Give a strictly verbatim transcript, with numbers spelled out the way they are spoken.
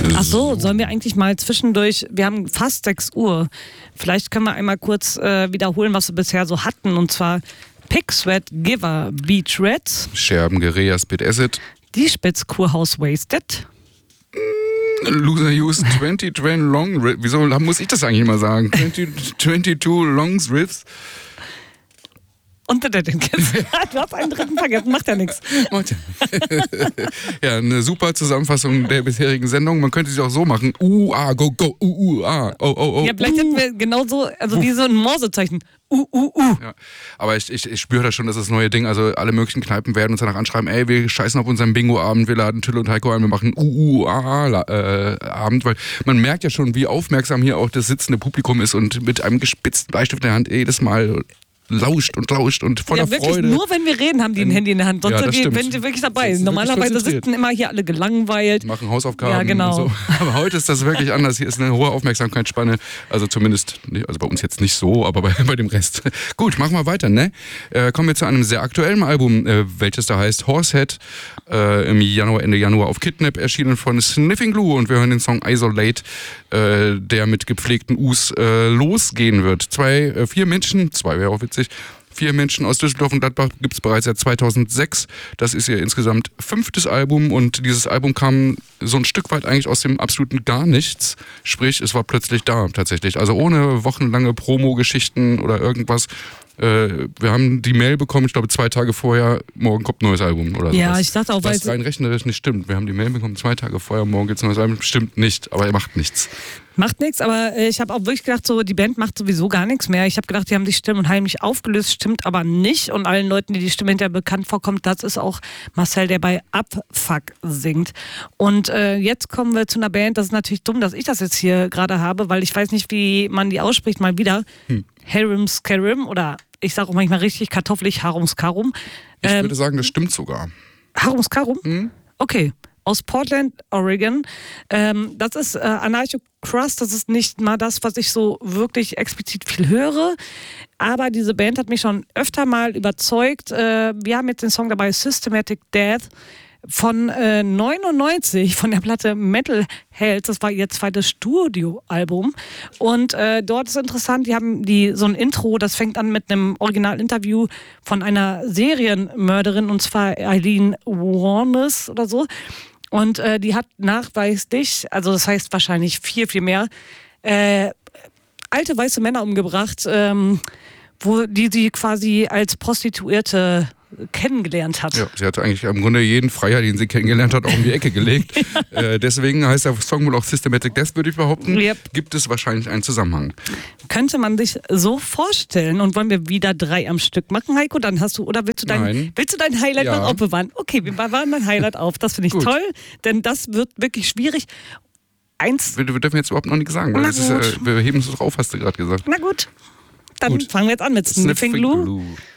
Ach so, sollen wir eigentlich mal zwischendurch, wir haben fast sechs Uhr, vielleicht können wir einmal kurz äh, wiederholen, was wir bisher so hatten, und zwar Pick Sweat Giver Beach Reds, Scherben Gerea Spit Acid, Die Spitz Kurhaus Wasted, Loser Use zwanzig Train Long Riffs. Wieso muss ich das eigentlich immer sagen? zwanzig, zweiundzwanzig Longs Riffs. Und der den Du hast einen dritten vergessen, macht ja nichts. Ja, eine super Zusammenfassung der bisherigen Sendung. Man könnte sie auch so machen. Uh, ah, go, go, uh, uh, ah, oh, oh, oh. Ja, vielleicht hätten wir genauso, also wie so ein Morsezeichen. Uh, uh, uh. Ja, aber ich, ich, ich spüre da schon, dass das neue Ding, also alle möglichen Kneipen werden uns danach anschreiben, ey, wir scheißen auf unseren Bingo-Abend, wir laden Tille und Heiko ein, wir machen uh, uh, ah, ah, äh, Abend, weil man merkt ja schon, wie aufmerksam hier auch das sitzende Publikum ist und mit einem gespitzten Bleistift in der Hand jedes Mal lauscht und lauscht und voller ja, wirklich, Freude. Nur wenn wir reden, haben die ein Handy in der Hand. Sonst ja, sind die, wenn die wirklich dabei sind. Normalerweise sitzen immer hier alle gelangweilt. Machen Hausaufgaben ja, genau. und so. Aber heute ist das wirklich anders. Hier ist eine hohe Aufmerksamkeitsspanne. Also zumindest, also bei uns jetzt nicht so, aber bei, bei dem Rest. Gut, machen wir weiter, ne? Äh, kommen wir zu einem sehr aktuellen Album, äh, welches da heißt Horsehead. Äh, Im Januar, Ende Januar auf Kidnap erschienen von Sniffing Glue, und wir hören den Song Isolate, äh, der mit gepflegten Us äh, losgehen wird. Zwei, äh, vier Menschen, zwei wäre auch witzig, Vier Menschen aus Düsseldorf und Gladbach gibt es bereits seit zweitausendsechs. Das ist ihr insgesamt fünftes Album, und dieses Album kam so ein Stück weit eigentlich aus dem absoluten Gar nichts. Sprich, es war plötzlich da tatsächlich. Also ohne wochenlange Promo-Geschichten oder irgendwas. Äh, wir haben die Mail bekommen, ich glaube zwei Tage vorher, morgen kommt ein neues Album oder so. Ja, ich dachte auch, weil was rein rechnerisch nicht stimmt. Wir haben die Mail bekommen, zwei Tage vorher, morgen gibt es ein neues Album. Stimmt nicht, aber er macht nichts. Macht nichts, aber ich habe auch wirklich gedacht, so die Band macht sowieso gar nichts mehr. Ich habe gedacht, die haben sich still und heimlich aufgelöst, stimmt aber nicht. Und allen Leuten, die die Stimme hinterher bekannt vorkommt, das ist auch Marcel, der bei Abfuck singt. Und äh, jetzt kommen wir zu einer Band, das ist natürlich dumm, dass ich das jetzt hier gerade habe, weil ich weiß nicht, wie man die ausspricht, mal wieder. Hm. Harum Scarum, oder ich sage auch manchmal richtig kartoffelig, Harum Scarum. Ich ähm, würde sagen, das stimmt sogar. Harum Scarum? Hm? Okay. Aus Portland, Oregon. Ähm, das ist äh, Anarcho-Crust, das ist nicht mal das, was ich so wirklich explizit viel höre. Aber diese Band hat mich schon öfter mal überzeugt. Äh, wir haben jetzt den Song dabei, Systematic Death von äh, neunundneunzig, von der Platte Metal Health. Das war ihr zweites Studioalbum. Und äh, dort ist interessant, die haben die so ein Intro, das fängt an mit einem Originalinterview von einer Serienmörderin, und zwar Eileen Warnes oder so. Und äh, die hat nachweislich, also das heißt wahrscheinlich viel, viel mehr, äh, alte weiße Männer umgebracht, ähm, wo die sie quasi als Prostituierte kennengelernt hat. Ja, sie hat eigentlich im Grunde jeden Freier, den sie kennengelernt hat, auch um die Ecke gelegt. ja. äh, deswegen heißt der Song wohl auch Systematic Death, würde ich behaupten. Yep. Gibt es wahrscheinlich einen Zusammenhang. Könnte man sich so vorstellen. Und wollen wir wieder drei am Stück machen, Heiko? Dann hast du, oder willst du dein, Nein. willst du dein Highlight ja. noch aufbewahren? Okay, wir bewahren dein Highlight auf. Das finde ich toll, denn das wird wirklich schwierig. Eins. Wir, wir dürfen jetzt überhaupt noch nichts sagen, weil das ist, äh, wir heben es drauf, hast du gerade gesagt. Na gut. Dann gut. fangen wir jetzt an mit Sniffing Glue. Glue.